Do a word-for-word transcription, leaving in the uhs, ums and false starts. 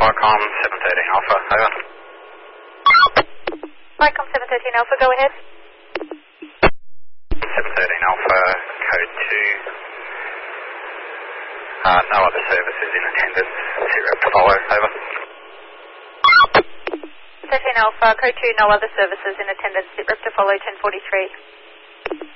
Vicom seven thirteen Alpha, over. Vicom seven thirteen Alpha, go ahead. seven thirteen Alpha, code two. Uh, no other services in attendance. Zero to follow, over. thirteen Alpha, code two, no other services in attendance. Sit rep to follow ten forty-three.